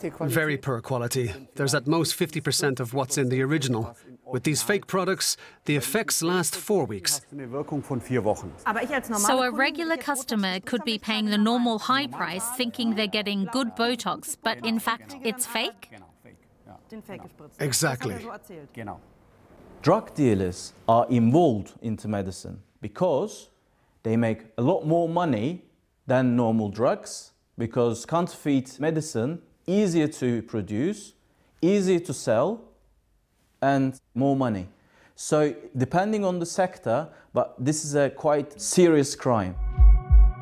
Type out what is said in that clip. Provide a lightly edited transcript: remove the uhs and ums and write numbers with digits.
Very poor quality. There's at most 50% of what's in the original. With these fake products, the effects last 4 weeks. So a regular customer could be paying the normal high price thinking they're getting good Botox, but in fact it's fake? Exactly. Drug dealers are involved into medicine because they make a lot more money than normal drugs, because counterfeit medicine easier to produce, easier to sell, and more money. So depending on the sector, but this is a quite serious crime.